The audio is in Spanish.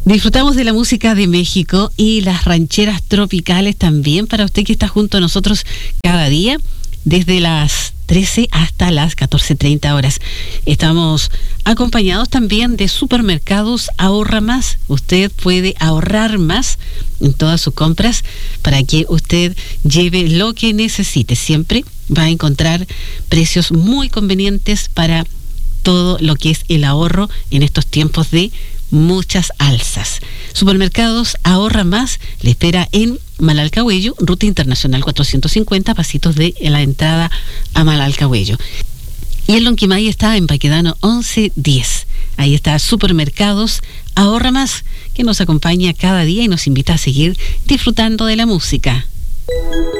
Disfrutamos de la música de México y las rancheras tropicales también para usted que está junto a nosotros cada día, desde las 13 hasta las 14:30 horas. Estamos acompañados también de Supermercados Ahorra Más. Usted puede ahorrar más en todas sus compras para que usted lleve lo que necesite. Siempre va a encontrar precios muy convenientes para todo lo que es el ahorro en estos tiempos de muchas alzas. Supermercados Ahorra Más le espera en Malalcahuello, Ruta Internacional 450, pasitos de la entrada a Malalcahuello. Y el Lonquimay está en Baquedano 1110. Ahí está Supermercados Ahorra Más, que nos acompaña cada día y nos invita a seguir disfrutando de la música.